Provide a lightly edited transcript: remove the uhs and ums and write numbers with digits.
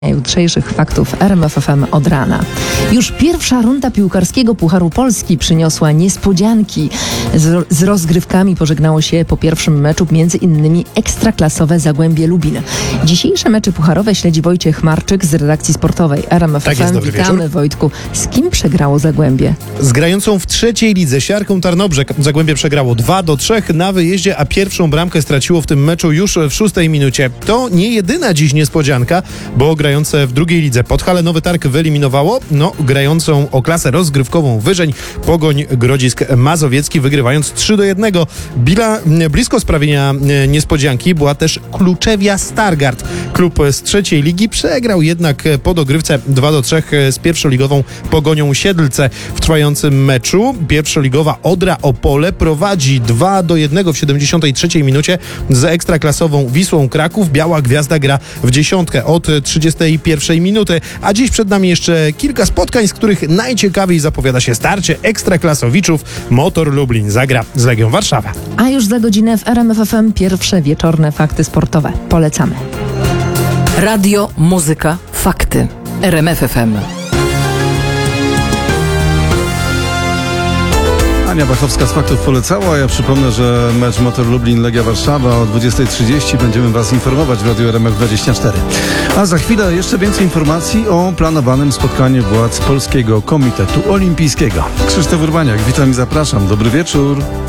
Jutrzejszych faktów RMF FM od rana. Już pierwsza runda piłkarskiego Pucharu Polski przyniosła niespodzianki. Z rozgrywkami pożegnało się po pierwszym meczu między innymi ekstraklasowe Zagłębie Lubin. Dzisiejsze mecze pucharowe śledzi Wojciech Marczyk z redakcji sportowej RMF Tak FM. jest, dobry Witamy, wieczór. Wojtku. Z kim przegrało Zagłębie? Z grającą w trzeciej lidze Siarką Tarnobrzeg Zagłębie przegrało 2-3 na wyjeździe, a pierwszą bramkę straciło w tym meczu już w 6 minucie. To nie jedyna dziś niespodzianka, bo grające w drugiej lidze Podhale Nowy Targ wyeliminowało grającą o klasę rozgrywkową wyżej Pogoń Grodzisk Mazowiecki, wygrywając 3-1. Blisko sprawienia niespodzianki była też Kluczewia Stargard. Klub z trzeciej ligi przegrał jednak po dogrywce 2-3 z pierwszoligową Pogonią Siedlce. W trwającym meczu pierwszoligowa Odra Opole prowadzi 2-1 w 73 minucie z ekstraklasową Wisłą Kraków. Biała Gwiazda gra w dziesiątkę od 31 minuty, a dziś przed nami jeszcze kilka spotkań, z których najciekawiej zapowiada się starcie ekstraklasowiczów. Motor Lublin zagra z Legią Warszawa. A już za godzinę w RMF FM pierwsze wieczorne fakty sportowe. Polecamy. Radio, muzyka, fakty. RMF FM. Ania Bachowska z faktów polecała. Ja przypomnę, że mecz Motor Lublin-Legia Warszawa o 20:30 będziemy Was informować w Radiu RMF24. A za chwilę jeszcze więcej informacji o planowanym spotkaniu władz Polskiego Komitetu Olimpijskiego. Krzysztof Urbaniak, witam i zapraszam. Dobry wieczór.